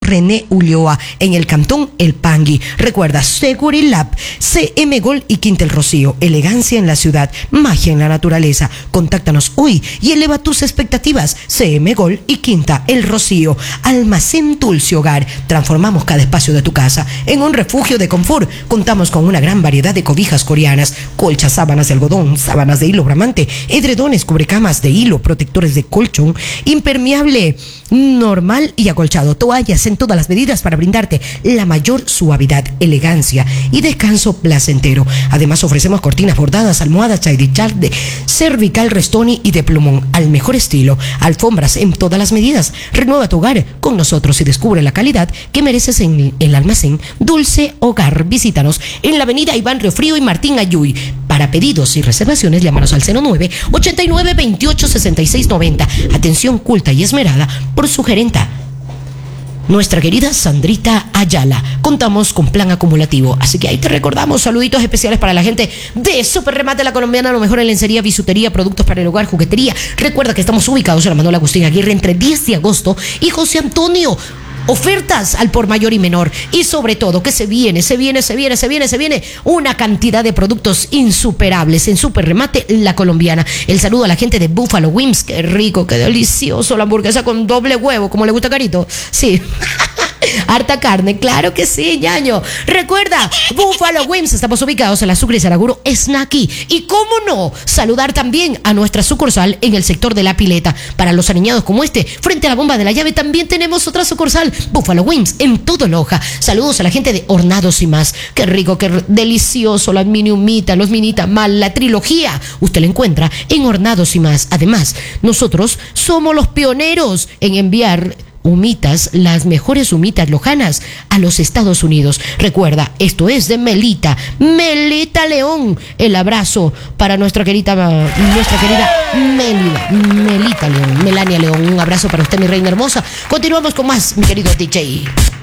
René Ulloa, en el cantón El Pangui. Recuerda, Segurilab, CM Gol y Quinta El Rocío. Elegancia en la ciudad, magia en la naturaleza. Contáctanos hoy y eleva tus expectativas. CM Gol y Quinta El Rocío. Almacén Dulce Hogar. Transformamos cada espacio de tu casa en un refugio de confort. Contamos con una gran variedad de cobijas coreanas, colchas, sábanas de algodón, sábanas de hilo bramante, edredones, cubrecamas de hilo, protectores de colchón, impermeable, normal y acolchado, toallas en todas las medidas para brindarte la mayor suavidad, elegancia y descanso placentero. Además ofrecemos cortinas bordadas, almohadas, de cervical, restoni y de plumón al mejor estilo, alfombras en todas las medidas. Renueva tu hogar con nosotros y descubre la calidad que mereces en el almacén Dulce Hogar. Visítanos en la avenida Iván Riofrío y Martín Ayuy. Para pedidos y reservaciones, llámanos al 09-8928-6690. Atención culta y esmerada por su gerenta, nuestra querida Sandrita Ayala. Contamos con plan acumulativo, así que ahí te recordamos. Saluditos especiales para la gente de Super Remate La Colombiana, lo mejor en lencería, bisutería, productos para el hogar, juguetería. Recuerda que estamos ubicados en la Manuel Agustín Aguirre entre 10 de agosto y José Antonio. Ofertas al por mayor y menor. Y sobre todo que se viene una cantidad de productos insuperables en Super Remate La Colombiana. El saludo a la gente de Buffalo Wings. Qué rico, qué delicioso la hamburguesa con doble huevo, como le gusta a Carito. Sí. Harta carne, claro que sí, ñaño. Recuerda, Buffalo Wings, estamos ubicados en la Sucre y Saraguro, Snacky. Y cómo no, saludar también a nuestra sucursal en el sector de La Pileta. Para los aniñados como este, frente a la bomba de la llave, también tenemos otra sucursal, Buffalo Wings, en todo Loja. Saludos a la gente de Hornados y Más. Qué rico, qué delicioso, las mini humitas, los mini tamal, la trilogía. Usted la encuentra en Hornados y Más. Además, nosotros somos los pioneros en enviar humitas, las mejores humitas lojanas a los Estados Unidos. Recuerda, esto es de Melita León. El abrazo para nuestra querida Melita León, Melania León. Un abrazo para usted, mi reina hermosa. Continuamos con más, mi querido DJ.